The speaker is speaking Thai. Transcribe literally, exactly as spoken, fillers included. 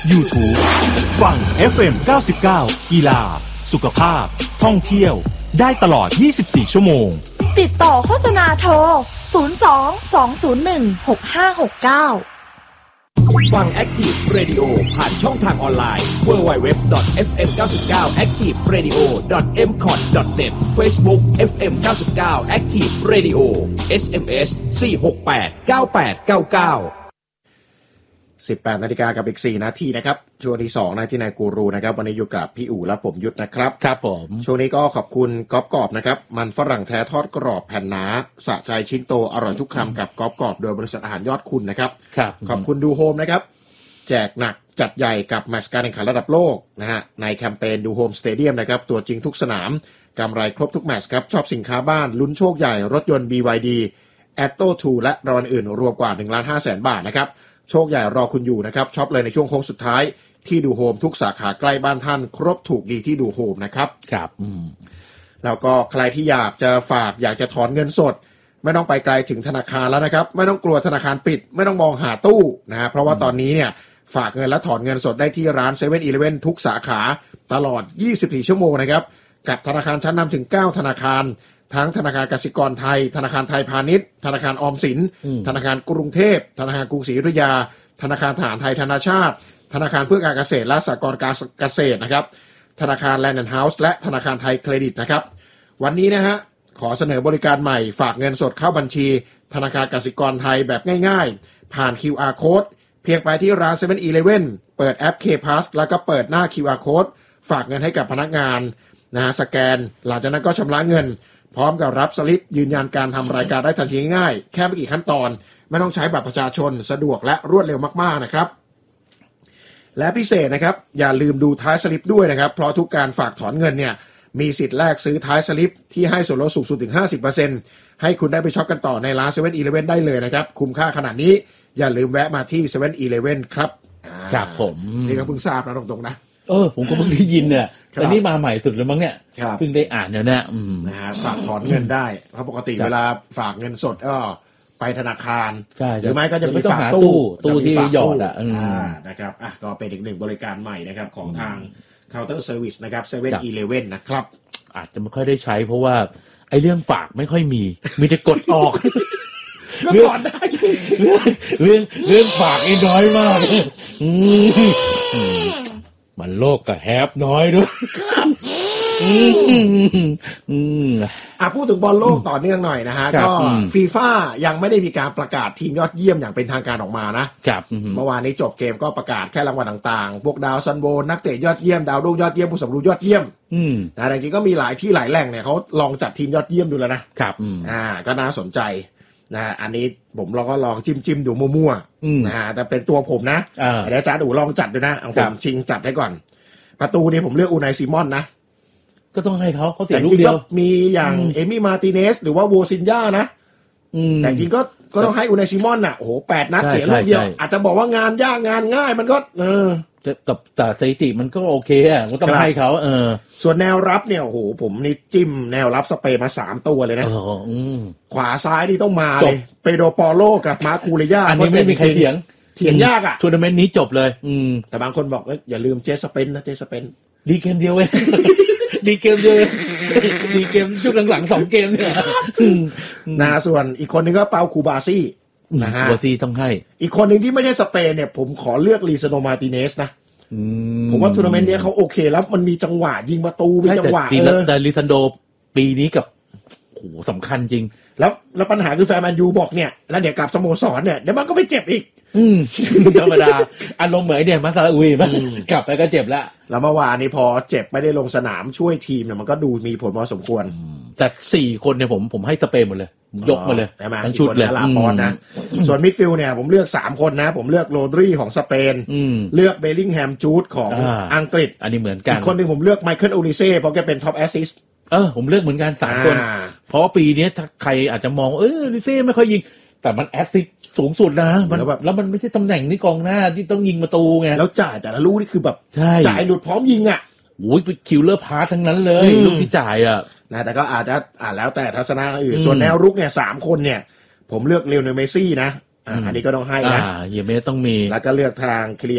YouTube ฟัง เอฟ เอ็ม เก้าสิบเก้า กีฬาสุขภาพท่องเที่ยวได้ตลอดยี่สิบสี่ชั่วโมงติดต่อโฆษณาโทรศูนย์ สอง สอง ศูนย์ หนึ่ง หก ห้า หก เก้าฟัง Active Radio ผ่านช่องทางออนไลน์ ดับเบิลยู ดับเบิลยู ดับเบิลยู ดอท เอฟ เอ็ม เก้าสิบเก้า แอคทีฟเรดิโอ ดอท เอ็ม ซี โอ ที ดอท เน็ต Facebook เอฟ เอ็ม เก้าสิบเก้า Active Radio เอส เอ็ม เอส สี่ หก แปด เก้า แปด เก้า เก้าสิบแปดนาฬิกากับอีกสี่นาทีนะครับช่วงที่สองนะที่นายกูรูนะครับวันนี้อยู่กับพี่อู๋และผมยุทธนะครับครับผมช่วงนี้ก็ขอบคุณก๊อบกรอบนะครับมันฝรั่งแท้ทอดกรอบแผ่นหนาสะใจชิ้นโตอร่อยทุกคำกับก๊อบกรอบโดยบริษัทอาหารยอดคุณนะครับครับขอบคุณดูโฮมนะครับแจกหนักจัดใหญ่กับแมตช์การแข่งขันระดับโลกนะฮะในแคมเปญดูโฮมสเตเดียมนะครับตัวจริงทุกสนามกำไรครบทุกแมตช์ครับชอบสินค้าบ้านลุ้นโชคใหญ่รถยนต์ บี วาย ดี Atto ทู และรางวัลอื่นรวมกว่า หนึ่งล้านห้าแสน บาทนะครับโชคใหญ่รอคุณอยู่นะครับช็อปเลยในช่วงโค้งสุดท้ายที่ดูโฮมทุกสาขาใกล้บ้านท่านครบถูกดีที่ดูโฮมนะครับครับอืมแล้วก็ใครที่อยากจะฝากอยากจะถอนเงินสดไม่ต้องไปไกลถึงธนาคารแล้วนะครับไม่ต้องกลัวธนาคารปิดไม่ต้องมองหาตู้นะฮะเพราะว่าตอนนี้เนี่ยฝากเงินและถอนเงินสดได้ที่ร้าน เซเว่น อีเลฟเว่น ทุกสาขาตลอดยี่สิบสี่ชั่วโมงนะครับกับธนาคารชั้นนำถึงเก้าธนาคารทั้งธนาคารกสิกรไทยธนาคารไทยพาณิชย์ธนาคารออมสินธนาคารกรุงเทพธนาคารกรุงศรีอยุธยาธนาคารทหารไทยธนาชาติธนาคารเพื่อการเกษตรและสหกรณ์การเกษตรนะครับธนาคาร Land and House และธนาคารไทยเครดิตนะครับวันนี้นะฮะขอเสนอบริการใหม่ฝากเงินสดเข้าบัญชีธนาคารกสิกรไทยแบบง่ายๆผ่าน คิว อาร์ Code เพียงไปที่ร้าน เซเว่น อีเลฟเว่น เปิดแอป K-Pass แล้วก็เปิดหน้า คิว อาร์ Code ฝากเงินให้กับพนักงานนะฮะสแกนหลังจากนั้นก็ชำระเงินพร้อมกับรับสลิปยืนยันการทำรายการได้ทันทีง่ายๆแค่ไม่กี่ขั้นตอนไม่ต้องใช้บัตรประชาชนสะดวกและรวดเร็วมากๆนะครับและพิเศษนะครับอย่าลืมดูท้ายสลิปด้วยนะครับเพราะทุกการฝากถอนเงินเนี่ยมีสิทธิ์แลกซื้อท้ายสลิปที่ให้ส่วนลดสูงสุดถึง ห้าสิบเปอร์เซ็นต์ ให้คุณได้ไปช็อปกันต่อในร้าน เซเว่น อีเลฟเว่น ได้เลยนะครับคุ้มค่าขนาดนี้อย่าลืมแวะมาที่ เซเว่น อีเลฟเว่น ครับครับผมนี่ก็เพิ่งทราบนะตรงๆนะเออผมก็เพิ่งได้ยินเนี่ยแต่นี่มาใหม่สุดเลยมั้งเนี่ยเพิ่งได้อ่านเนี่ยนะนะฮะฝากถอนเงินได้เพราะปกติเวลาฝากเงินสดก็ไปธนาคารหรือไม่ก็จะมีฝากตู้ตู้ที่หยอดอ่ะนะครับอ่ะก็เป็นอีกหนึ่งบริการใหม่นะครับของทางเคาน์เตอร์เซอร์วิสนะครับ เซเว่น อีเลฟเว่น นะครับอาจจะไม่ค่อยได้ใช้เพราะว่าไอ้เรื่องฝากไม่ค่อยมีมีแต่กดออกก็ถอนได้เรื่องเรื่องฝากไอ้น้อยมากมันโลกกับแฮปน้อยด้วยอ่ะพูดถึงบอลโลกต่อเนื่องหน่อยนะฮะก็ฟีฟ่ายังไม่ได้มีการประกาศทีมยอดเยี่ยมอย่างเป็นทางการออกมานะเมื่อวานนี้จบเกมก็ประกาศแค่รางวัลต่างๆพวกดาวซันโบนักเตะยอดเยี่ยมดาวรุ่งยอดเยี่ยมผู้สำรวจยอดเยี่ยมแต่จริงๆก็มีหลายที่หลายแหล่งเนี่ยเขาลองจัดทีมยอดเยี่ยมดูแล้วนะครับอ่าก็น่าสนใจนะอันนี้ผมลองก็ลองจิ้มจิ้มดูมั่วๆนะฮะแต่เป็นตัวผมนะเดี๋ยวอาจารย์อู๋ลองจัดดูนะเอาผมชิงจัดให้ก่อนประตูนี่ผมเลือกอูไนซิมอนนะก็ต้องให้เขาเขาเสียลูกเดียวมีอย่างเอมี่มาร์ติเนสหรือว่าโวซินญ่านะแต่จริงก็ก็ต้องให้อูไนซิมอนน่ะโอ้โหแปดนัดเสียลูกเดียวอาจจะบอกว่างานยากงานง่ายมันก็เออกับแต่สถิติมันก็โอเคอ่ะก็ต้องให้เขาเออส่วนแนวรับเนี่ยโอ้โหผมนี่จิ้มแนวรับสเปนมาสามตัวเลยนะขวาซ้ายนี่ต้องมาเลยเปโดปอโลกับมาคูเรย่าอันนี้ไม่มีใครเถียงเถียงยากอ่ะทัวร์นาเมนต์นี้จบเลยอืมแต่บางคนบอกอย่าลืมเจสเปนนะเจสเปนดีเกมเดียวเว้ยดีเกมเดียวดีเกมชุดหลังๆสองเกมเนี่ยนะส่วนอีกคนนึงก็เปาคูบาซี่นะฮะคูบาซี่ต้องให้อีกคนนึงที่ไม่ใช่สเปนเนี่ยผมขอเลือกลีซาโนมาร์ติเนสนะผมว่าทัวร์นาเมนต์นี้เขาโอเคแล้วมันมีจังหวะยิงประตูมีจังหวะเออแต่ลิซันโดปีนี้กับโอ้โหสำคัญจริงแล้วแล้วปัญหาคือแฟนแมนยูบอกเนี่ยแล้วเดี๋ยวกลับสโมสรเนี่ยเดี๋ยวมันก็ไปเจ็บอีกอืมธรรมดาอารมณ์เหมือนเนี่ยมาซาอุยมั้ยกลับไปก็เจ็บแล้วแล้วเมื่อวานนี้พอเจ็บไม่ได้ลงสนามช่วยทีมเนี่ยมันก็ดูมีผลพอสมควรแต่สี่คนเนี่ยผมผมให้สเปนหมดเลยยกมาเลยทั้งชุดเลยลาปอนนะส่วนมิดฟิลด์เนี่ยผมเลือกสามคนนะผมเลือกโรดรีของสเปนเลือกเบลลิงแฮมจูดของอังกฤษอันนี้เหมือนกันอีกคนนึงผมเลือกไมเคิลโอลิเซ่เพราะแกเป็นท็อปแอสซิสต์เออผมเลือกเหมือนกันสามคนเพราะปีนี้ถ้าใครอาจจะมองเออโอลิเซ่ไม่ค่อยยิงแต่มันแอสซิสต์สูงสุดนะมันแบบแล้วมันไม่ใช่ตำแหน่งนี่กองหน้าที่ต้องยิงประตูไงแล้วจ่ายแต่ละลูกนี่คือแบบจ่ายหลุดพร้อมยิงอ่ะโอ้ยเป็นคิลเลอร์พาร์ทั้งนั้นเลยลูกที่จ่ายอ่ะนะแต่ก็อาจจะอ่าแล้วแต่ทัศนะอื่นส่วนแนวรุกเนี่ยสามคนเนี่ยผมเลือกเลโอเนลเมสซี่นะอันนี้ก็ต้องให้นะอ่าเยเมสต้องมีแล้วก็เลือกทางคิลิ